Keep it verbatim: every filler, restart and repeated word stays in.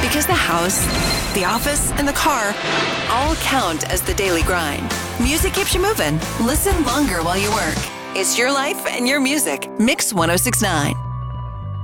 Because the house, the office, and the car all count as the daily grind. Music keeps you moving. Listen longer while you work. It's your life and your music. Mix one oh six point nine.